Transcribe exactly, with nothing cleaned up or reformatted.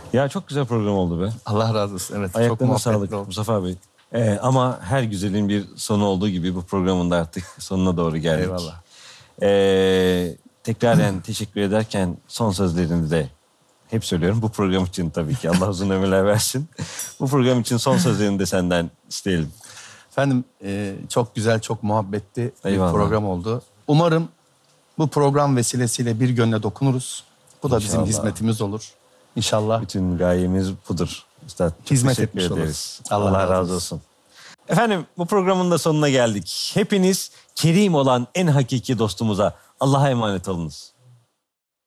Ya çok güzel program oldu be. Allah razı olsun. Evet, çok Ayaklarına muhabbetli sağlık oldu. Mustafa Bey. Ee, ama her güzelin bir sonu olduğu gibi bu programın da artık sonuna doğru geldik. Eyvallah. Ee, tekraren teşekkür ederken son sözlerini de hep söylüyorum. Bu program için tabii ki Allah uzun ömürler versin. Bu program için son sözlerini de senden isteyelim. Efendim e, çok güzel, çok muhabbetli Eyvallah. bir program oldu. Umarım bu program vesilesiyle bir gönle dokunuruz. Bu da bizim İnşallah. hizmetimiz olur. İnşallah. Bütün gayemiz budur. Üstad, çok Hizmet teşekkür etmiş ederiz. oluruz. Allah Allah, razı razı olsun. Efendim bu programın da sonuna geldik. Hepiniz kerim olan en hakiki dostumuza Allah'a emanet olunuz.